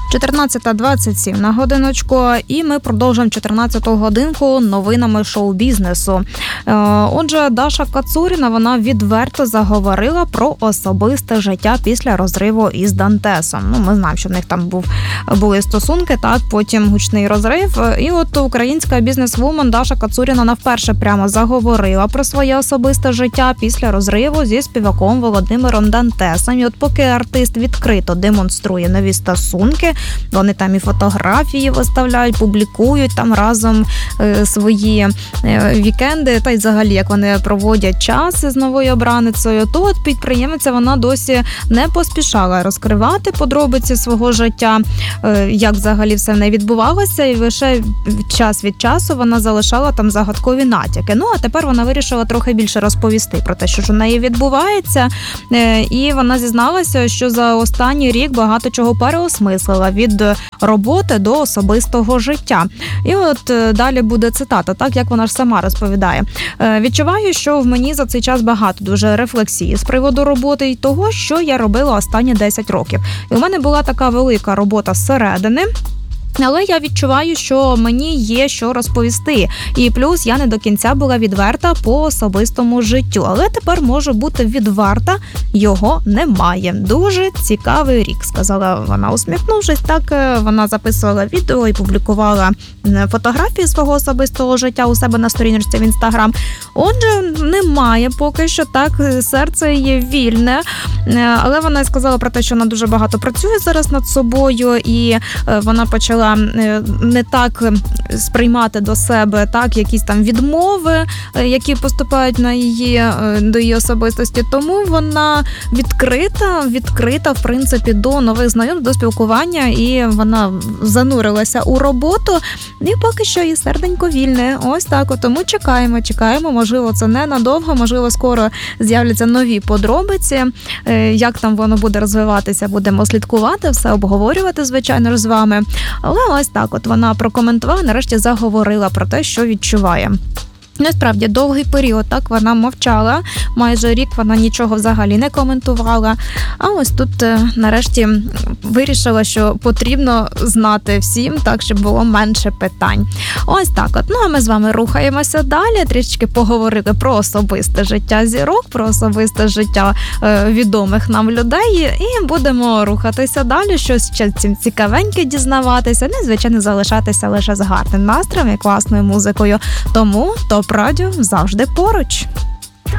14:27 на годиночку, і ми продовжуємо 14-ту годинку новинами шоу-бізнесу. Отже, Даша Кацуріна, вона відверто заговорила про особисте життя після розриву із Дантесом. Ми знаємо, що в них там були стосунки, так, потім гучний розрив. І от українська бізнес-вумен Даша Кацуріна, вона вперше прямо заговорила про своє особисте життя після розриву зі співаком Володимиром Дантесом. І от поки артист відкрито демонструє нові стосунки, вони там і фотографії виставляють, публікують там разом свої вікенди, та й взагалі, як вони проводять час з новою обраницею, то от підприємиця, вона досі не поспішала розкривати подробиці свого життя, як взагалі все в неї відбувалося, і лише час від часу вона залишала там загадкові натяки. А тепер вона вирішила трохи більше розповісти про те, що ж у неї відбувається, і вона зізналася, що за останній рік багато чого переосмислила від роботи до особистого життя. І от далі буде цитата, так як вона ж сама розповідає. «Відчуваю, що в мені за цей час багато дуже рефлексії з приводу роботи і того, що я робила останні 10 років. І у мене була така велика робота зсередини, але я відчуваю, що мені є що розповісти. І плюс я не до кінця була відверта по особистому життю. Але тепер можу бути відверта, його немає. Дуже цікавий рік», сказала вона, усміхнувшись. Так, вона записувала відео і публікувала фотографії свого особистого життя у себе на сторінці в Інстаграм. Отже, немає поки що, так, серце є вільне. Але вона сказала про те, що вона дуже багато працює зараз над собою, і вона почала не так сприймати до себе, так, якісь там відмови, які поступають до її особистості. Тому вона відкрита, в принципі, до нових знайомств, до спілкування, і вона занурилася у роботу, і поки що її серденько вільне. Ось так. Тому чекаємо, можливо, це ненадовго, можливо, скоро з'являться нові подробиці. Як там воно буде розвиватися, будемо слідкувати, все обговорювати, звичайно, з вами. Але ось так от вона прокоментувала, нарешті заговорила про те, що відчуває. Насправді, довгий період, так, вона мовчала, майже рік вона нічого взагалі не коментувала, а ось тут нарешті вирішила, що потрібно знати всім, так, щоб було менше питань. Ось так от. А ми з вами рухаємося далі, трішечки поговорили про особисте життя зірок, про особисте життя відомих нам людей, і будемо рухатися далі, щось ще цікавеньке дізнаватися, не, звичайно, залишатися лише з гарним настроєм і класною музикою. Тому ТОП Радіо завжди поруч.